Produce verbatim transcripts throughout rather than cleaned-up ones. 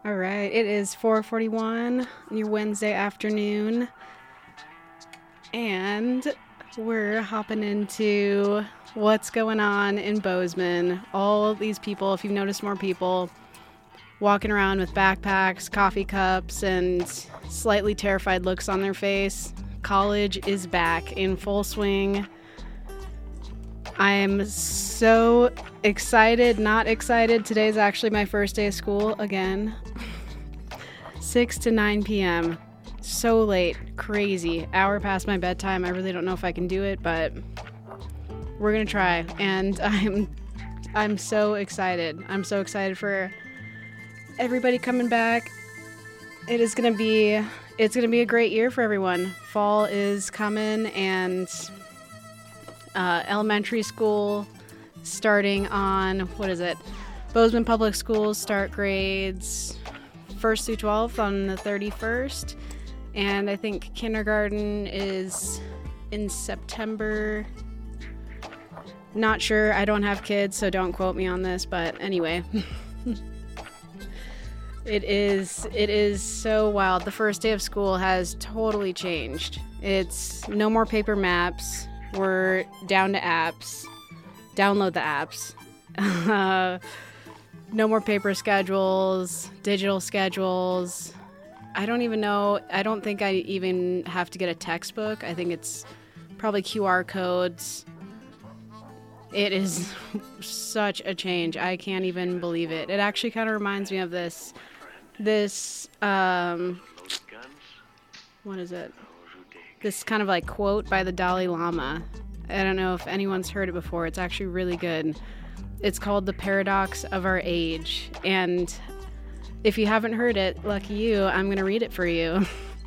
All right, it is four forty-one on your Wednesday afternoon, and we're hopping into what's going on in Bozeman. All these people, if you've noticed more people, walking around with backpacks, coffee cups, and slightly terrified looks on their face. College is back in full swing. I'm so excited, not excited. Today's actually my first day of school again. six to nine p.m. So late. Crazy. Hour past my bedtime. I really don't know if I can do it, but we're going to try. And I'm I'm so excited. I'm so excited for everybody coming back. It is going to be it's going to be a great year for everyone. Fall is coming, and Uh, elementary school starting on, what is it? Bozeman Public Schools start grades first through twelfth on the thirty-first. And I think kindergarten is in September. Not sure. I don't have kids, so don't quote me on this. But anyway, it is it is so wild. The first day of school has totally changed. It's no more paper maps. We're down to apps. Download the apps. Uh, no more paper schedules, digital schedules. I don't even know. I don't think I even have to get a textbook. I think it's probably Q R codes. It is such a change. I can't even believe it. It actually kind of reminds me of this, this, um, what is it? This kind of like quote by the Dalai Lama. I don't know if anyone's heard it before. It's actually really good. It's called The Paradox of Our Age. And if you haven't heard it, lucky you, I'm going to read it for you.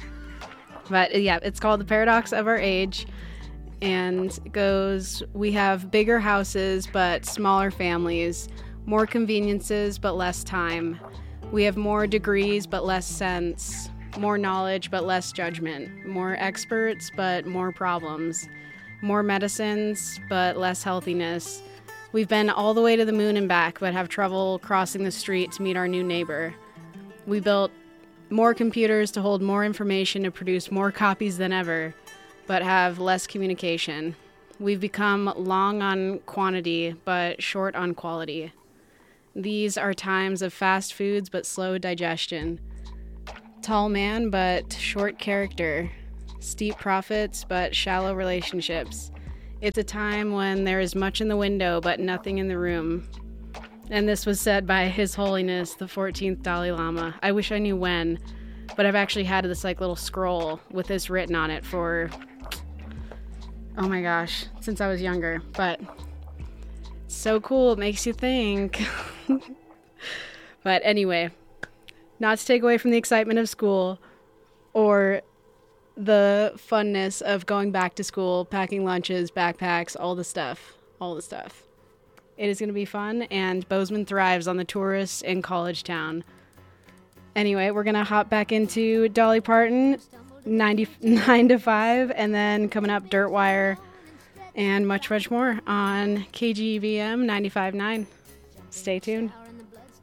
But yeah, it's called The Paradox of Our Age. And it goes, we have bigger houses but smaller families, more conveniences but less time. We have more degrees but less sense. More knowledge, but less judgment. More experts, but more problems. More medicines, but less healthiness. We've been all the way to the moon and back, but have trouble crossing the street to meet our new neighbor. We built more computers to hold more information to produce more copies than ever, but have less communication. We've become long on quantity, but short on quality. These are times of fast foods, but slow digestion. Tall man, but short character. Steep profits, but shallow relationships. It's a time when there is much in the window, but nothing in the room. And this was said by His Holiness, the fourteenth Dalai Lama. I wish I knew when, but I've actually had this like little scroll with this written on it for, oh my gosh, since I was younger. But it's so cool. It makes you think. But anyway, not to take away from the excitement of school or the funness of going back to school, packing lunches, backpacks, all the stuff, all the stuff. It is going to be fun, and Bozeman thrives on the tourists in college town. Anyway, we're going to hop back into Dolly Parton, ninety-nine to five, and then coming up Dirtwire, and much, much more on K G V M ninety-five point nine. Stay tuned.